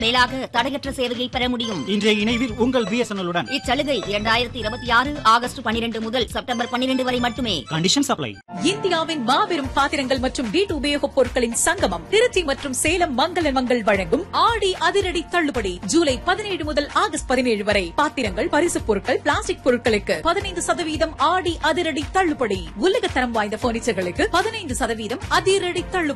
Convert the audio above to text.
மேலாக தடையற்ற சேவையை பெற முடியும். இன்றைய இணைவில் உங்கள் BSNL உடன். இச்சலுகை 2026 ஆகஸ்ட் 12 முதல் செப்டம்பர் 12 வரை மட்டுமே. Condition supply. இந்தியாவின் மாபெரும் பாத்திரங்கள் மற்றும் வீட்டு உபயோகப் பொருட்களின் சங்கமம் திருச்சி மற்றும் சேலம் மங்கள மங்கள் வழங்கும் ஆடி அதிரடி தள்ளுபடி ஜூலை 17 முதல் ஆகஸ்ட் 17 வரை. பாத்திரங்கள், பரிசுப் பொருட்கள், பிளாஸ்டிக் பொருட்களுக்கு 15% ஆடி அதிரடி தள்ளுபடி. உலகத்தரம் வாய்ந்த பர்னிச்சர்களுக்கு 15% அதிரடி தள்ளுபடி.